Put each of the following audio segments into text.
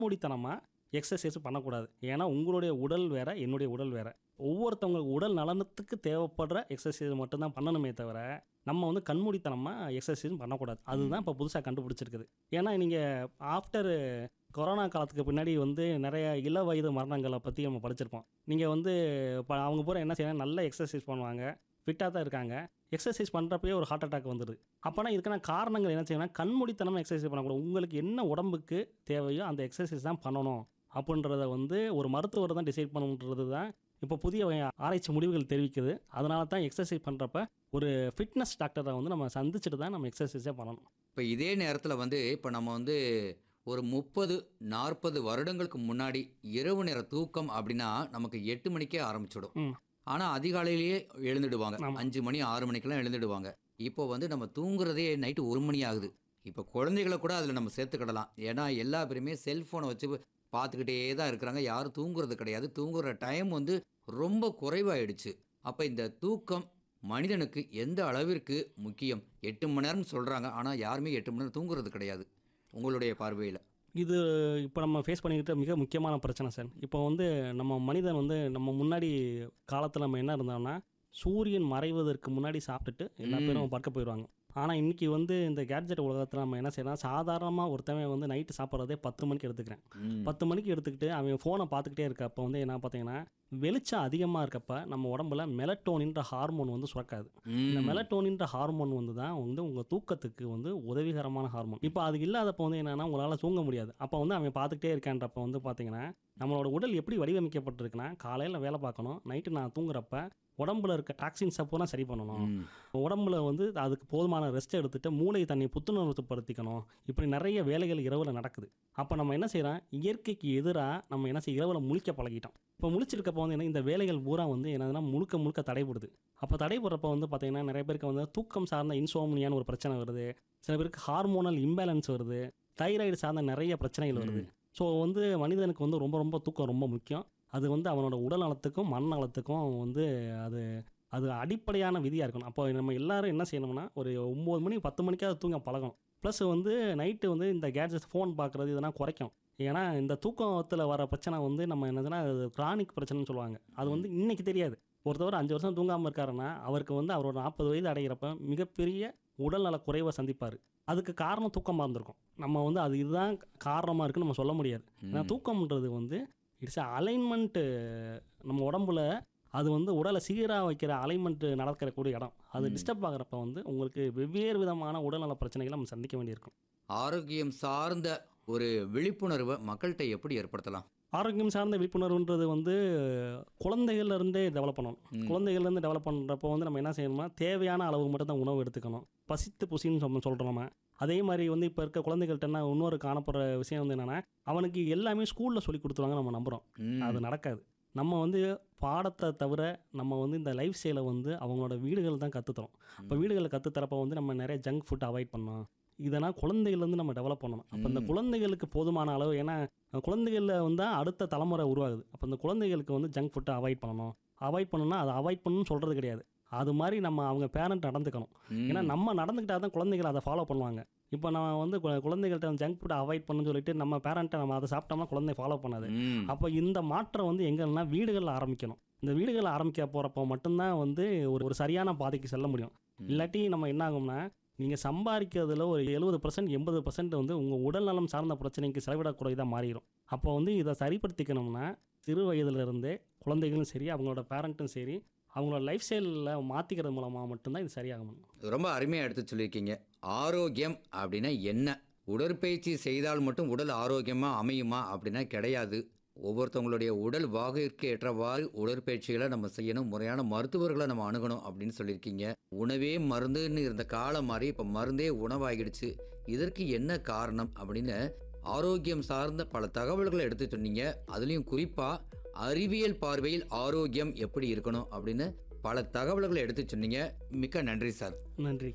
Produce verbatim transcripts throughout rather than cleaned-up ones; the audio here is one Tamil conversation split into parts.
மூடித்தனமாக எக்ஸசைஸ் பண்ணக்கூடாது. ஏன்னா உங்களுடைய உடல் வேறு, என்னுடைய உடல் வேறு. ஒவ்வொருத்தவங்க உடல் நலனத்துக்கு தேவைப்படுற எக்ஸசைஸ் மட்டும்தான் பண்ணணுமே தவிர நம்ம வந்து கண்மூடித்தனமாக எக்ஸசைஸும் பண்ணக்கூடாது. அதுதான் இப்போ புதுசாக கண்டுபிடிச்சிருக்குது. ஏன்னா நீங்கள் ஆஃப்டர் கொரோனா காலத்துக்கு பின்னாடி வந்து நிறைய இள வயது மரணங்களை பற்றி நம்ம படிச்சிருப்போம். நீங்கள் வந்து இப்போ அவங்க பூரா என்ன செய்யணும், நல்ல எக்ஸசைஸ் பண்ணுவாங்க, ஃபிட்டாக தான் இருக்காங்க. எக்ஸசைஸ் பண்ணுறப்பயே ஒரு ஹார்ட் அட்டாக் வந்துடுது. அப்போனா இதுக்கான காரணங்கள் என்ன செய்யணும்னா, கண்மூடித்தனமாக எக்ஸசைஸ் பண்ணக்கூடாது. உங்களுக்கு என்ன உடம்புக்கு தேவையோ அந்த எக்ஸசைஸ் தான் பண்ணணும் அப்படின்றத வந்து ஒரு மருத்துவர் தான் டிசைட் பண்ணுன்றது தான் இப்போ புதிய ஆராய்ச்சி முடிவுகள் தெரிவிக்குது. அதனால தான் எக்ஸசைஸ் பண்ணுறப்ப ஒரு ஃபிட்னஸ் டாக்டரை வந்து நம்ம சந்திச்சுட்டு தான் நம்ம எக்ஸசைஸே பண்ணணும். இப்போ இதே நேரத்தில் வந்து இப்போ நம்ம வந்து ஒரு முப்பது நாற்பது வருடங்களுக்கு முன்னாடி இரவு நேர தூக்கம் அப்படின்னா நமக்கு எட்டு மணிக்கே ஆரம்பிச்சிடும். ஆனால் அதிகாலையிலேயே எழுந்துடுவாங்க, அஞ்சு மணி ஆறு மணிக்கெல்லாம் எழுந்துடுவாங்க. இப்போ வந்து நம்ம தூங்குறதே நைட்டு ஒரு மணி ஆகுது. இப்போ குழந்தைகளை கூட அதில் நம்ம சேர்த்துக்கிடலாம். ஏன்னா எல்லா பேருமே செல்ஃபோனை வச்சு பார்த்துக்கிட்டே தான் இருக்கிறாங்க, யாரும் தூங்குறது கிடையாது. தூங்குற டைம் வந்து ரொம்ப குறைவாயிடுச்சு. அப்போ இந்த தூக்கம் மனிதனுக்கு எந்த அளவிற்கு முக்கியம்? எட்டு மணி நேரம் சொல்கிறாங்க, ஆனால் யாருமே எட்டு மணி நேரம் தூங்குறது கிடையாது. உங்களுடைய பார்வையில் இது இப்போ நம்ம ஃபேஸ் பண்ணிக்கிட்ட மிக முக்கியமான பிரச்சனை சார். இப்போ வந்து நம்ம மனிதன் வந்து நம்ம முன்னாடி காலத்தில் நம்ம என்ன இருந்தோம்னா, சூரியன் மறைவதற்கு முன்னாடி சாப்பிட்டுட்டு எல்லா பேரும் பறக்க போயிடுவாங்க. ஆனால் இன்றைக்கி வந்து இந்த கேட்ஜெட் உலகத்தில் நம்ம என்ன செய்யலாம், சாதாரணமாக ஒருத்தவன் வந்து நைட்டு சாப்பிட்றதே பத்து மணிக்கு எடுத்துக்கிறேன். பத்து மணிக்கு எடுத்துக்கிட்டு அவன் ஃபோனை பார்த்துக்கிட்டே இருக்கப்போ வந்து என்ன பார்த்தீங்கன்னா, வெளிச்சம் அதிகமாக இருக்கப்ப நம்ம உடம்புல மெலட்டோனின்ற ஹார்மோன் வந்து சுரக்காது. இந்த மெலட்டோனின்ற ஹார்மோன் வந்து தான் வந்து உங்கள் தூக்கத்துக்கு வந்து உதவிகரமான ஹார்மோன். இப்போ அது இல்லாதப்போ வந்து என்னென்னா உங்களால் தூங்க முடியாது. அப்போ வந்து அவன் பார்த்துக்கிட்டே இருக்கான்றப்ப வந்து பார்த்தீங்கன்னா, நம்மளோட உடல் எப்படி வடிவமைக்கப்பட்டிருக்குன்னா, காலையில் வேலை பார்க்கணும், நைட்டு நான் தூங்குறப்ப உடம்புல இருக்க டாக்ஸின்ஸை பூரா சரி பண்ணணும், உடம்புல வந்து அதுக்கு போதுமான ரெஸ்ட் எடுத்துகிட்டு மூளை தண்ணி புத்துணர்வுப்படுத்திக்கணும். இப்படி நிறைய வேலைகள் இரவில் நடக்குது. அப்போ நம்ம என்ன செய்கிறோம், இயற்கைக்கு எதிராக நம்ம என்ன செய்ய இரவில் முழிக்க பழகிட்டோம். இப்போ முழிச்சிருக்கப்போ வந்து என்ன, இந்த வேலைகள் பூரா வந்து என்னதுன்னா முழுக்க முழுக்க தடைபடுது. அப்போ தடைபடுறப்ப வந்து பார்த்திங்கன்னா நிறைய பேருக்கு வந்து தூக்கம் சார்ந்த இன்சோம்னியான்னு ஒரு பிரச்சனை வருது. சில பேருக்கு ஹார்மோனல் இம்பேலன்ஸ் வருது, தைராய்டு சார்ந்த நிறைய பிரச்சனைகள் வருது. ஸோ வந்து மனிதனுக்கு வந்து ரொம்ப ரொம்ப தூக்கம் ரொம்ப முக்கியம். அது வந்து அவனோட உடல் நலத்துக்கும் மனநலத்துக்கும் வந்து அது அது அடிப்படையான விதியாக இருக்கணும். அப்போ நம்ம எல்லோரும் என்ன செய்யணும்னா, ஒரு ஒம்பது மணி பத்து மணிக்காவது தூங்க பழகணும். ப்ளஸ் வந்து நைட்டு வந்து இந்த கேட்ஜெட்ஸ் ஃபோன் பார்க்குறது இதெல்லாம் குறைக்கும். ஏன்னா இந்த தூக்கத்தில் வர பிரச்சனை வந்து நம்ம என்னதுன்னா அது கிரானிக் பிரச்சனைன்னு சொல்லுவாங்க. அது வந்து இன்றைக்கி தெரியாது. ஒருத்தவர் அஞ்சு வருஷம் தூங்காமல் இருக்காருன்னா அவருக்கு வந்து அவரோட நாற்பது வயது அடைகிறப்ப மிகப்பெரிய உடல்நல குறைவை சந்திப்பார். அதுக்கு காரணம் தூக்கமாக இருந்திருக்கும். நம்ம வந்து அது இதுதான் காரணமாக இருக்குன்னு நம்ம சொல்ல முடியாது. ஏன்னா தூக்கம்ன்றது வந்து இட்ஸ் அலைன்மெண்ட்டு. நம்ம உடம்புல அது வந்து உடலை சீராக வைக்கிற அலைன்மெண்ட்டு நடக்கிறக்கூடிய இடம். அது டிஸ்டர்ப் ஆகிறப்ப வந்து உங்களுக்கு வெவ்வேறு விதமான உடல்நல பிரச்சனைகளை நம்ம சந்திக்க வேண்டியிருக்கும். ஆரோக்கியம் சார்ந்த ஒரு விழிப்புணர்வை மக்கள்கிட்ட எப்படி ஏற்படுத்தலாம்? ஆரோக்கியம் சார்ந்த விழிப்புணர்வுன்றது வந்து குழந்தைகள்லேருந்தே டெவலப் பண்ணணும். குழந்தைகள்லேருந்து டெவலப் பண்ணுறப்போ வந்து நம்ம என்ன செய்யணும்னா, தேவையான அளவு மட்டும் தான் உணவு எடுத்துக்கணும். பசித்து புசின்னு நம்ம சொல்கிறோம் நம்ம. அதே மாதிரி வந்து இப்போ இருக்க குழந்தைகள்கிட்ட இன்னொரு காணப்படுற விஷயம் வந்து என்னென்னா, அவனுக்கு எல்லாமே ஸ்கூலில் சொல்லி கொடுத்துருவாங்க நம்ம நம்புகிறோம். அது நடக்காது. நம்ம வந்து பாடத்தை தவிர நம்ம வந்து இந்த லைஃப் ஸ்டைலை வந்து அவங்களோட வீடுகள் தான் கற்றுத்தரோம். இப்போ வீடுகளில் கற்றுத்தரப்போ வந்து நம்ம நிறைய ஜங்க் ஃபுட் அவாய்ட் பண்ணோம். இதெல்லாம் குழந்தைகள்லேருந்து நம்ம டெவலப் பண்ணணும். அப்போ இந்த குழந்தைகளுக்கு போதுமான அளவு, ஏன்னா குழந்தைகளில் வந்து அடுத்த தலைமுறை உருவாகுது. அப்போ இந்த குழந்தைகளுக்கு வந்து ஜங்க் ஃபுட்டை அவாய்ட் பண்ணணும். அவாய்ட் பண்ணணும்னா அதை அவாய்ட் பண்ணணும்னு சொல்கிறது கிடையாது. அது மாதிரி நம்ம அவங்க பேரண்ட் நடந்துக்கணும். ஏன்னா நம்ம நடந்துக்கிட்டால் தான் குழந்தைகள் அதை ஃபாலோ பண்ணுவாங்க. இப்போ நம்ம வந்து குழந்தைகள்கிட்ட ஜங்க் ஃபுட்டை அவாய்ட் பண்ணணும்னு சொல்லிட்டு நம்ம பேரண்ட்டை நம்ம அதை சாப்பிட்டோம்னா குழந்தை ஃபாலோ பண்ணாது. அப்போ இந்த மாற்றம் வந்து எங்கன்னா வீடுகளில் ஆரம்பிக்கணும். இந்த வீடுகளில் ஆரம்பிக்க போகிறப்போ மட்டும்தான் வந்து ஒரு ஒரு சரியான பாதைக்கு செல்ல முடியும். இல்லாட்டி நம்ம என்ன ஆகும்னா, நீங்கள் சம்பாதிக்கிறதுல ஒரு எழுபது பர்சன்ட் எண்பது பர்சன்ட் வந்து உங்கள் உடல்நலம் சார்ந்த பிரச்சனைக்கு செலவிடக்கூடியதாக மாறிடும். அப்போ வந்து இதை சரிப்படுத்திக்கணும்னா சிறு வயதிலிருந்தே குழந்தைகளும் சரி அவங்களோட பேரண்ட்டும் சரி அவங்களோட லைஃப் ஸ்டைலில் மாற்றிக்கிறது மூலமாக மட்டும்தான் இது சரியாகணும். ரொம்ப அருமையாக எடுத்து சொல்லியிருக்கீங்க. ஆரோக்கியம் அப்படின்னா என்ன? உடற்பயிற்சி செய்தால் மட்டும் உடல் ஆரோக்கியமாக அமையுமா அப்படின்னா கிடையாது. ஒவ்வொருத்தவங்களுடைய உடல் வாகிற்கு ஏற்றவாறு உடற்பயிற்சிகளை நம்ம செய்யணும், முறையான மருத்துவர்களை நம்ம அணுகணும் அப்படின்னு சொல்லியிருக்கீங்க. உணவே மருந்துன்னு இருந்த காலம் மாதிரி இப்போ மருந்தே உணவாகிடுச்சு. இதற்கு என்ன காரணம் அப்படின்னு ஆரோக்கியம் சார்ந்த பல தகவல்களை எடுத்து சொன்னீங்க. அதுலேயும் குறிப்பாக அறிவியல் பார்வையில் ஆரோக்கியம் எப்படி இருக்கணும் அப்படின்னு பல தகவல்களை எடுத்து சொன்னீங்க. மிக்க நன்றி சார். நன்றி.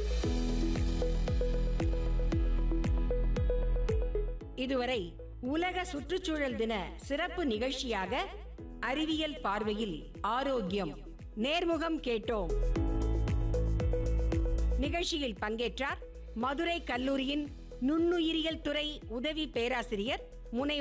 இதுவரை உலக சுற்றுச்சூழல் தின சிறப்பு நிகழ்ச்சியாக அறிவியல் பார்வையில் ஆரோக்கியம் நேர்முகம் கேட்டோம். நிகழ்ச்சியில் பங்கேற்றார் மதுரை கல்லூரியின் நுண்ணுயிரியல் துறை உதவி பேராசிரியர் முனை